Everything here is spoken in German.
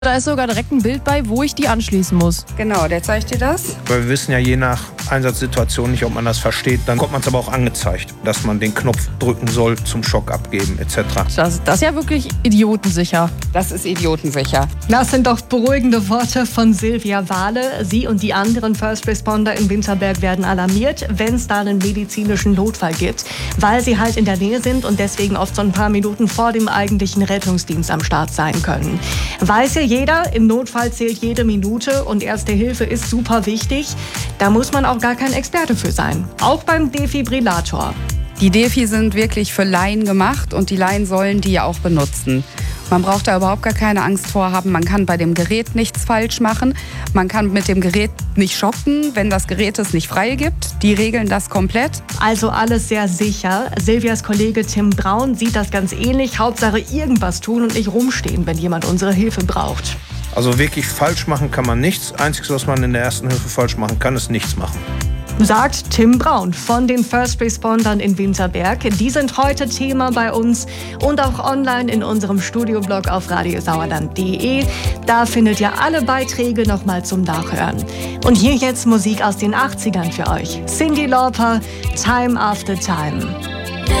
Da ist sogar direkt ein Bild bei, wo ich die anschließen muss. Genau, der zeigt dir das. Weil wir wissen ja je nach Einsatzsituation nicht, ob man das versteht. Dann kommt man es aber auch angezeigt, dass man den Knopf drücken soll zum Schock abgeben etc. Das ist ja wirklich idiotensicher. Das ist idiotensicher. Das sind doch beruhigende Worte von Silvia Wahle. Sie und die anderen First Responder in Winterberg werden alarmiert, wenn es da einen medizinischen Notfall gibt, weil sie halt in der Nähe sind und deswegen oft so ein paar Minuten vor dem eigentlichen Rettungsdienst am Start sein können. Weiß ja jeder, im Notfall zählt jede Minute und Erste Hilfe ist super wichtig. Da muss man auch gar kein Experte für sein. Auch beim Defibrillator. Die Defi sind wirklich für Laien gemacht und die Laien sollen die ja auch benutzen. Man braucht da überhaupt gar keine Angst vor haben. Man kann bei dem Gerät nichts falsch machen. Man kann mit dem Gerät nicht schocken, wenn das Gerät es nicht freigibt. Die regeln das komplett. Also alles sehr sicher. Silvias Kollege Tim Braun sieht das ganz ähnlich. Hauptsache irgendwas tun und nicht rumstehen, wenn jemand unsere Hilfe braucht. Also wirklich falsch machen kann man nichts. Einziges, was man in der Ersten Hilfe falsch machen kann, ist nichts machen. Sagt Tim Braun von den First Respondern in Winterberg. Die sind heute Thema bei uns und auch online in unserem Studioblog auf radiosauerland.de. Da findet ihr alle Beiträge nochmal zum Nachhören. Und hier jetzt Musik aus den 80ern für euch. Cyndi Lauper, Time After Time.